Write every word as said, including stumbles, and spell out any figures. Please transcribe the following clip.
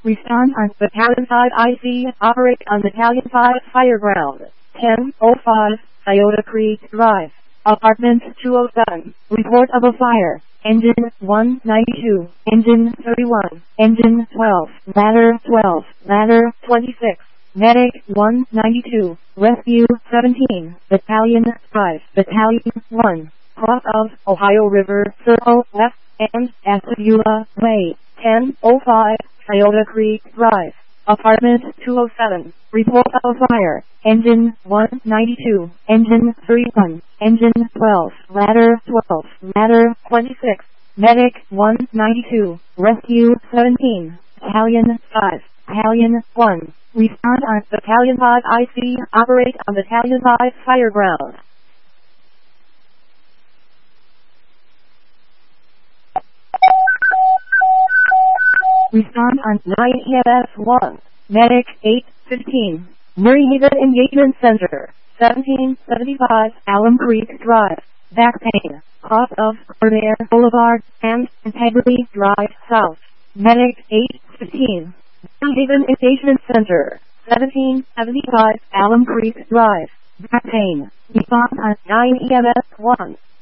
Respond on Battalion five I C. Operate on Battalion five Fireground. ten oh five, Iota Creek Drive. Apartment two oh seven. Report of a fire. Engine one ninety-two. Engine thirty-one. Engine twelve. Ladder twelve. Ladder twenty-six. Medic one ninety-two. Rescue seventeen. Battalion five. Battalion one. Cross of Ohio River Circle Left and Astabula Way. ten oh five. Iota Creek Drive. Apartment two oh seven. Report of fire. Engine one ninety-two. Engine thirty-one. Engine twelve. Ladder twelve. Ladder twenty-six. Medic one ninety-two. Rescue seventeen. Battalion five. Battalion one. Respond on Battalion five I C. Operate on Battalion five Fireground. Respond on nine E M S one. Medic eight fifteen. Murray Haven Engagement Center. seventeen seventy-five Alum Creek Drive. Back pain. Cross of Cordair Boulevard and Integrity Drive South. Medic eight fifteen. Murray Haven Engagement Center. seventeen seventy-five Alum Creek Drive. Back pain. Respond on nine E M S one.